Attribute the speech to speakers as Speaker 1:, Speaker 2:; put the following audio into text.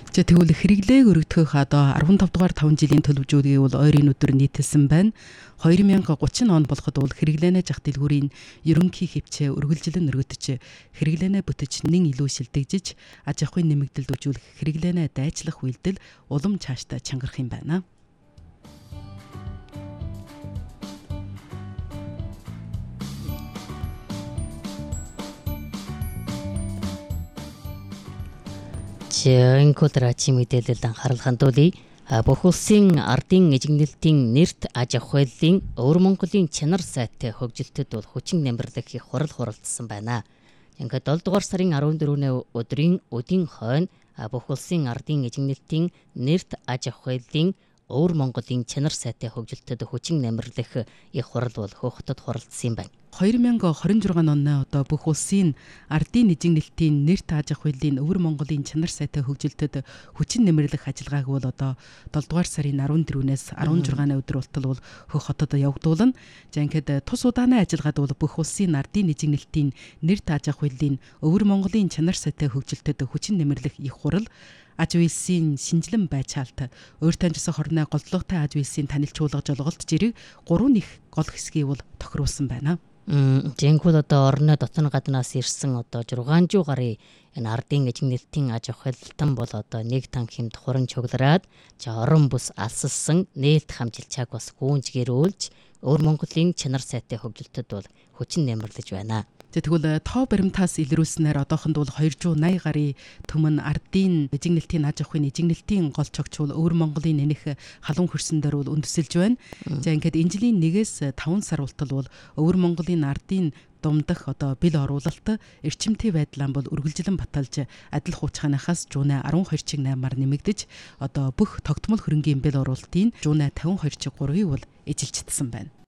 Speaker 1: За тэгвэл хэрэглээг өргөдгөх одоо 15 дугаар 5 жилийн төлөвлөгөөгийг бол ойрын өдөр нийтэлсэн байна. 2030 он болоход бол хэрэглэнэ зах дэлгүүрийн ерөнхий хэмжээ үргэлжлэн өргөдөж, хэрэглэнэ бүтэж нэн илүү шилдэгжиж, аж ахуйн нэмэгдэлд үзүүлэх хэрэглэнэ дайчлах үйлдэл улам цаашдаа чангарах юм байна.
Speaker 2: Энкодрачи мэдээлэлд анхаарал хандуулъя. Бүх улсын ардын эзэгнэлтийн нэрт аж ахуйлын Өвөр Монголын чанар сайтай хөгжилтөд бол хүчин нэмэрлэх их хурал хуралдсан байна. Ингээд 7 дугаар сарын 14-ний өдрийн өдийн хойно бүх улсын ардын эзэгнэлтийн нэрт аж ахуйлын Өвөр Монголын чанар сайтай хөгжилтөд хүчин нэмэрлэх их хурал бол хөөхтөд хуралдсан юм байна.
Speaker 1: 2026 оны одоо бүх улсын ардын эзэгнэлтийн нэрт аж ахуйлын Өвөр Монголын чанар сайтай хөгжилтөд хүчин нэмэрлэх ажиллагааг бол одоо 7 дугаар сарын 14-өөс 16-ны өдөр болтол бол хөх хотод явагдуулна. За ингээд тус удааны ажиллагаад бол бүх улсын ардын эзэгнэлтийн нэрт аж ахуйлын Өвөр Монголын чанар сайтай хөгжилтөд хүчин нэмэрлэх их хурал аж үйлсийн шинжилэн байцаалт, өөр таньжсан хорны голдлоготой аж үйлсийн танилцуулга жолголт зэрэг 3 их гол хэсгийг бол тохируулсан байна.
Speaker 2: Жинхэнэ одоо орны дотны гаднаас ирсэн одоо 600 гаруй энэ ардын эзэгнэлтийн аж ахуйлтан бол одоо нэг тан хэмт хуран чуглараад орон бус алсалсан нээлт хамжилчааг бас гүнжгэрүүлж Өвөр Монголын чанар сайтай хөгжилтөд бол хүчин нэмэрлэж байна.
Speaker 1: Тэгвэл тоо баримтаас илрүүлснээр одоохонд бол 280 гаруй түмэн ардын эзэгнэлтийн аж ахуйн эзэгнэлтийн гол чогчвол Өвөр Монголын нэнэх халуун хөрсөн дээр бол үндэслэж байна. За ингээд энэ жилийн 1-ээс 5 сар болтол бол Өвөр Монголын ардын думдах одоо бэл оруулалт эрчимтэй байдлаа бол үргэлжлэн баталж адил хуучааныхаас жуунэ 12.8-аар нэмэгдэж одоо бүх тогтмол хөрөнгийн бэл оруулалтын жуунэ 52.3-ыг бол эжилчдсэн байна.